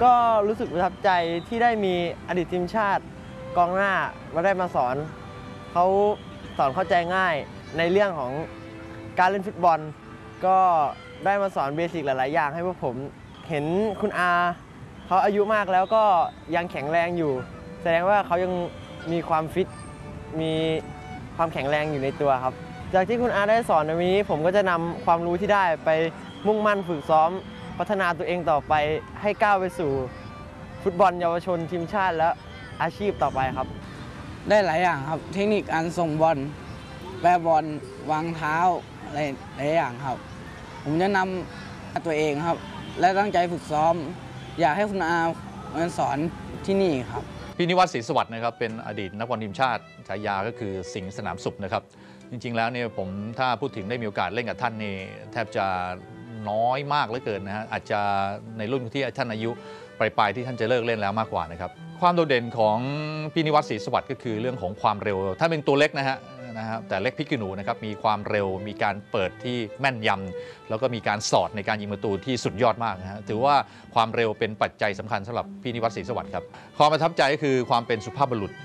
ก็รู้สึกประทับใจที่ได้มีอดีตทีมชาติกองหน้ามาได้มาสอนเขาสอนเข้าใจง่ายในเรื่องของการเล่นฟุตบอลก็ได้มาสอนเบสิกหลายๆอย่างให้พวกผมเห็นคุณอาเขาอายุมากแล้วก็ยังแข็งแรงอยู่แสดงว่าเขายังมีความฟิตมีความแข็งแรงอยู่ในตัวครับจากที่คุณอาได้สอนในวันนี้ผมก็จะนำความรู้ที่ได้ไปมุ่งมั่นฝึกซ้อมพัฒนาตัวเองต่อไปให้ก้าวไปสู่ฟุตบอลเยาวชนทีมชาติและอาชีพต่อไปครับได้หลายอย่างครับเทคนิคการส่งบอลแปรบอลวางเท้าอะไรหลายอย่างครับผมจะนำตัวเองครับและตั้งใจฝึกซ้อมอยากให้คุณอามาสอนที่นี่ครับพี่นิวัฒน์ศรีสวัสดิ์นะครับเป็นอดีตนักบอลทีมชาติฉายาก็คือสิงห์สนามสุขนะครับจริงๆแล้วเนี่ยผมถ้าพูดถึงได้มีโอกาสเล่นกับท่านนี่แทบจะน้อยมากเหลือเกินนะฮะอาจจะในรุ่นที่ท่านอายุปลายๆที่ท่านจะเลิกเล่นแล้วมากกว่านะครับความโดดเด่นของพี่นิวัฒน์ศรีสวัสดิ์ก็คือเรื่องของความเร็วท่านเป็นตัวเล็กนะฮะแต่เล็กพริกขี้หนูนะครับมีความเร็วมีการเปิดที่แม่นยำแล้วก็มีการสอดในการยิงประตูที่สุดยอดมากนะฮะถือว่าความเร็วเป็นปัจจัยสำคัญสำหรับพี่นิวัฒน์ศรีสวัสดิ์ครับความประทับใจก็คือความเป็นสุภาพบุรุษ